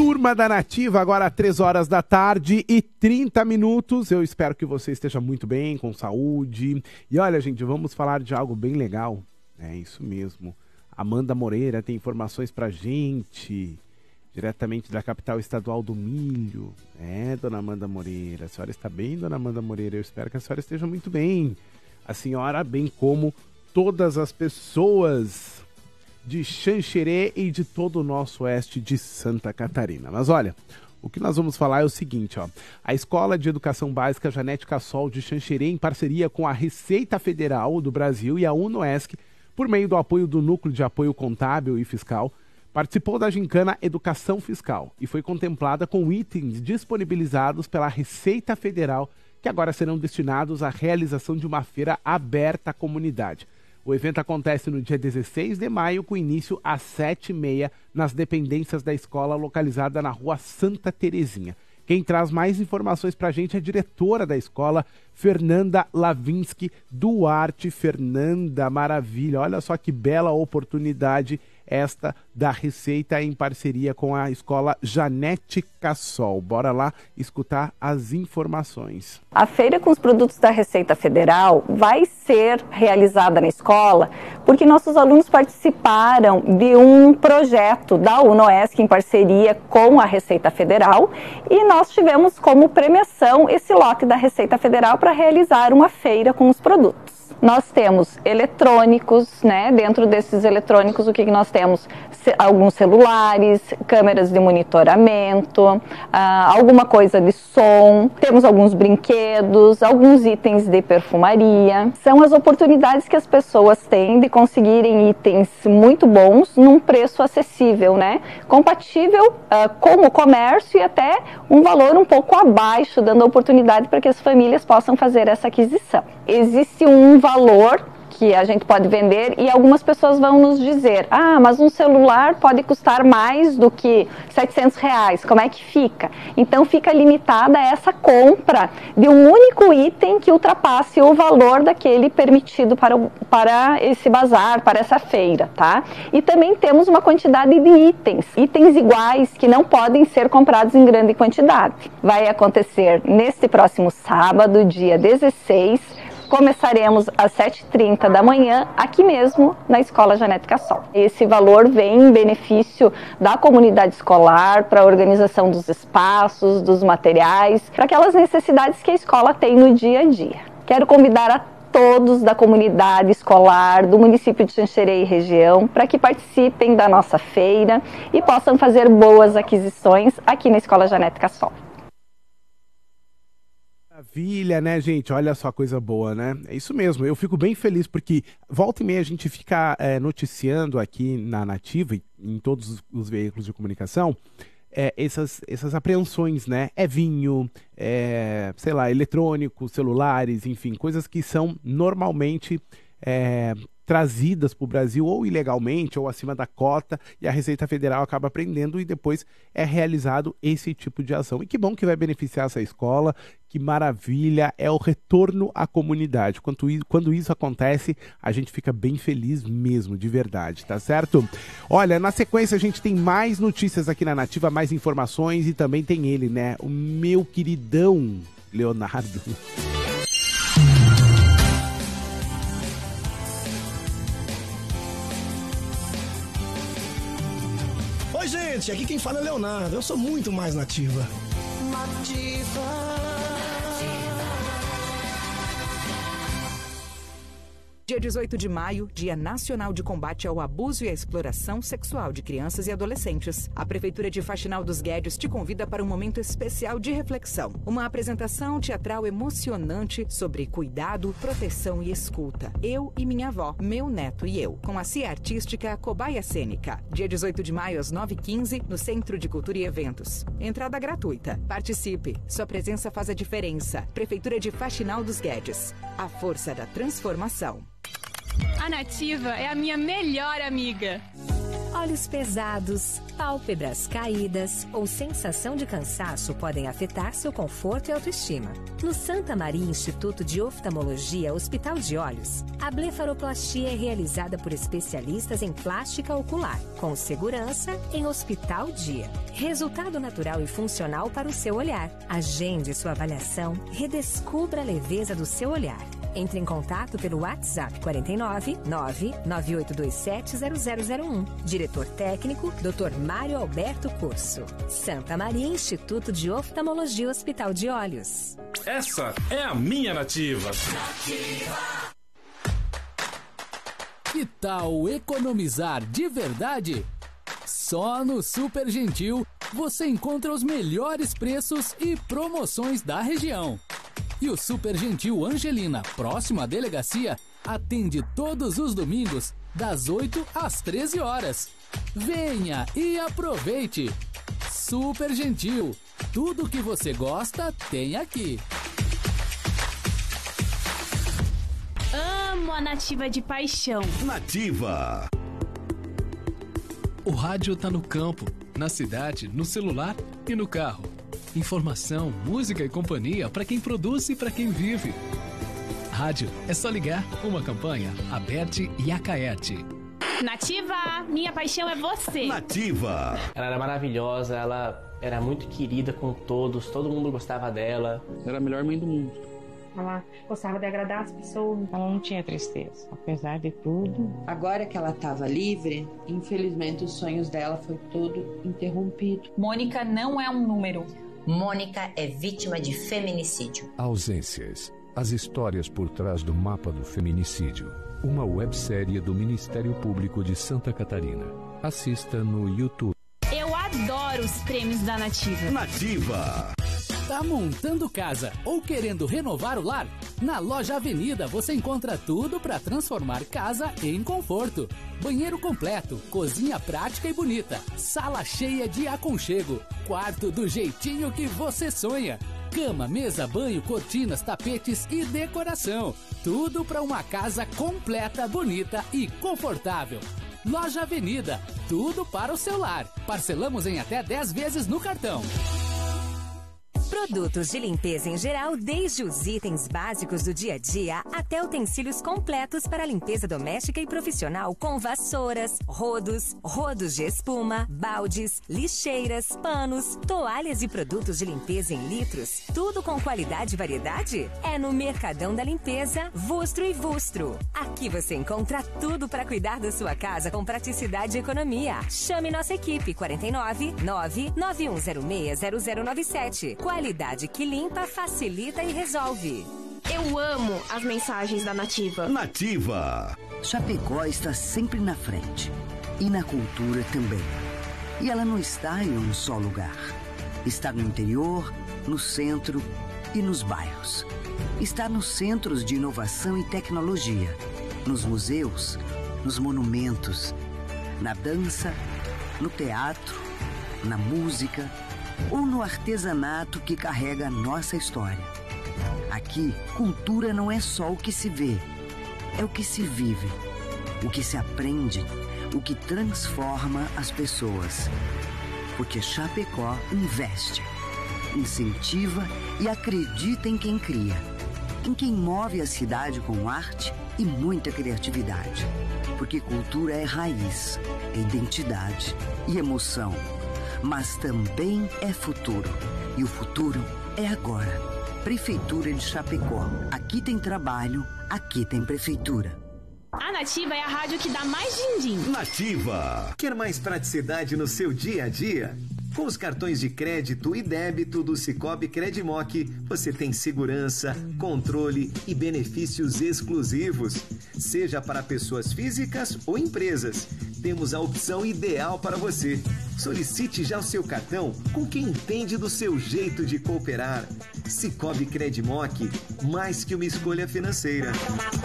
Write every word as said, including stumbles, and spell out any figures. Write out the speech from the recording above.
Turma da Nativa, agora três horas da tarde e trinta minutos. Eu espero que você esteja muito bem, com saúde. E olha, gente, vamos falar de algo bem legal. É isso mesmo. Amanda Moreira tem informações pra gente, diretamente da capital estadual do milho. É, dona Amanda Moreira. A senhora está bem, dona Amanda Moreira? Eu espero que a senhora esteja muito bem. A senhora, bem como todas as pessoas de Xanxerê e de todo o nosso oeste de Santa Catarina. Mas olha, o que nós vamos falar é o seguinte, ó. A Escola de Educação Básica Janete Cassol de Xanxerê, em parceria com a Receita Federal do Brasil e a UNOESC, por meio do apoio do Núcleo de Apoio Contábil e Fiscal, participou da gincana Educação Fiscal e foi contemplada com itens disponibilizados pela Receita Federal, que agora serão destinados à realização de uma feira aberta à comunidade. O evento acontece no dia dezesseis de maio, com início às sete e meia, nas dependências da escola localizada na rua Santa Terezinha. Quem traz mais informações para a gente é a diretora da escola, Fernanda Lavinsky Duarte. Fernanda, maravilha, olha só que bela oportunidade esta da Receita em parceria com a escola Janete Cassol. Bora lá escutar as informações. A feira com os produtos da Receita Federal vai ser realizada na escola porque nossos alunos participaram de um projeto da UNOESC em parceria com a Receita Federal e nós tivemos como premiação esse lote da Receita Federal para realizar uma feira com os produtos. Nós temos eletrônicos, né? Dentro desses eletrônicos, o que nós temos? Ce- alguns celulares, câmeras de monitoramento, ah, alguma coisa de som, temos alguns brinquedos, alguns itens de perfumaria. São as oportunidades que as pessoas têm de conseguirem itens muito bons num preço acessível, né? Compatível ah, com o comércio e até um valor um pouco abaixo, dando oportunidade para que as famílias possam fazer essa aquisição. Existe um valor que a gente pode vender e algumas pessoas vão nos dizer, ah, mas um celular pode custar mais do que setecentos reais, como é que fica? Então fica limitada essa compra de um único item que ultrapasse o valor daquele permitido para, o, para esse bazar, para essa feira, tá? E também temos uma quantidade de itens, itens iguais que não podem ser comprados em grande quantidade. Vai acontecer neste próximo sábado, dia dezesseis, começaremos às sete e trinta da manhã, aqui mesmo na Escola Janete Cassol. Esse valor vem em benefício da comunidade escolar, para a organização dos espaços, dos materiais, para aquelas necessidades que a escola tem no dia a dia. Quero convidar a todos da comunidade escolar do município de Xanxerê e região para que participem da nossa feira e possam fazer boas aquisições aqui na Escola Janete Cassol. Maravilha, né, gente? Olha só, coisa boa, né? É isso mesmo, eu fico bem feliz porque volta e meia a gente fica é, noticiando aqui na Nativa e em todos os veículos de comunicação é, essas, essas apreensões, né? É vinho, é, sei lá, eletrônicos, celulares, enfim, coisas que são normalmente é, trazidas para o Brasil ou ilegalmente ou acima da cota e a Receita Federal acaba prendendo e depois é realizado esse tipo de ação. E que bom que vai beneficiar essa escola, que maravilha, é o retorno à comunidade. Quando isso, quando isso acontece, a gente fica bem feliz mesmo, de verdade, tá certo? Olha, na sequência a gente tem mais notícias aqui na Nativa, mais informações e também tem ele, né? O meu queridão Leonardo. Oi, gente, aqui quem fala é Leonardo. Eu sou muito mais nativa. Nativa. Dia dezoito de maio, Dia Nacional de Combate ao Abuso e à Exploração Sexual de Crianças e Adolescentes. A Prefeitura de Faxinal dos Guedes te convida para um momento especial de reflexão. Uma apresentação teatral emocionante sobre cuidado, proteção e escuta. Eu e minha avó, meu neto e eu. Com a C I A Artística Cobaia Cênica. Dia dezoito de maio, às nove e quinze, no Centro de Cultura e Eventos. Entrada gratuita. Participe. Sua presença faz a diferença. Prefeitura de Faxinal dos Guedes. A força da transformação. A Nativa é a minha melhor amiga. Olhos pesados, pálpebras caídas ou sensação de cansaço podem afetar seu conforto e autoestima. No Santa Maria Instituto de Oftalmologia Hospital de Olhos, a blefaroplastia é realizada por especialistas em plástica ocular, com segurança em Hospital Dia. Resultado natural e funcional para o seu olhar. Agende sua avaliação, redescubra a leveza do seu olhar. Entre em contato pelo WhatsApp quatro nove nove nove oito dois sete zero zero zero um. Diretor técnico, doutor Mário Alberto Curso. Santa Maria Instituto de Oftalmologia Hospital de Olhos. Essa é a minha nativa. Nativa. Que tal economizar de verdade? Só no Super Gentil você encontra os melhores preços e promoções da região. E o Super Gentil Angelina, próximo à delegacia, atende todos os domingos, das oito às treze horas. Venha e aproveite! Super Gentil, tudo que você gosta tem aqui. Amo a Nativa de paixão. Nativa. O rádio tá no campo, na cidade, no celular e no carro. Informação, música e companhia para quem produz e para quem vive. Rádio é só ligar. Uma campanha Aberte e Acaerte. Nativa, minha paixão é você. Nativa. Ela era maravilhosa, ela era muito querida com todos, todo mundo gostava dela. Era a melhor mãe do mundo. Ela gostava de agradar as pessoas, ela não tinha tristeza, apesar de tudo. Agora que ela estava livre, infelizmente os sonhos dela foi todo interrompido. Mônica não é um número. Mônica é vítima de feminicídio. Ausências. As histórias por trás do mapa do feminicídio. Uma websérie do Ministério Público de Santa Catarina. Assista no YouTube. Eu adoro os prêmios da Nativa. Nativa. Tá montando casa ou querendo renovar o lar? Na Loja Avenida você encontra tudo para transformar casa em conforto. Banheiro completo, cozinha prática e bonita, sala cheia de aconchego, quarto do jeitinho que você sonha, cama, mesa, banho, cortinas, tapetes e decoração. Tudo para uma casa completa, bonita e confortável. Loja Avenida, tudo para o seu lar. Parcelamos em até dez vezes no cartão. Produtos de limpeza em geral, desde os itens básicos do dia a dia até utensílios completos para limpeza doméstica e profissional, com vassouras, rodos, rodos de espuma, baldes, lixeiras, panos, toalhas e produtos de limpeza em litros. Tudo com qualidade e variedade? É no Mercadão da Limpeza, Vustro e Vustro. Aqui você encontra tudo para cuidar da sua casa com praticidade e economia. Chame nossa equipe quatro nove nove nove um zero seis zero zero nove sete. Qualidade que limpa, facilita e resolve. Eu amo as mensagens da Nativa. Nativa. Chapecó está sempre na frente. E na cultura também. E ela não está em um só lugar. Está no interior, no centro e nos bairros. Está nos centros de inovação e tecnologia. Nos museus, nos monumentos, na dança, no teatro, na música ou no artesanato que carrega a nossa história. Aqui, cultura não é só o que se vê, é o que se vive, o que se aprende, o que transforma as pessoas. Porque Chapecó investe, incentiva e acredita em quem cria, em quem move a cidade com arte e muita criatividade. Porque cultura é raiz, é identidade e emoção. Mas também é futuro. E o futuro é agora. Prefeitura de Chapecó. Aqui tem trabalho, aqui tem prefeitura. A Nativa é a rádio que dá mais din-din. Nativa. Quer mais praticidade no seu dia a dia? Com os cartões de crédito e débito do Sicoob Credimoc, você tem segurança, controle e benefícios exclusivos. Seja para pessoas físicas ou empresas, temos a opção ideal para você. Solicite já o seu cartão com quem entende do seu jeito de cooperar. Sicoob Credimoc, mais que uma escolha financeira.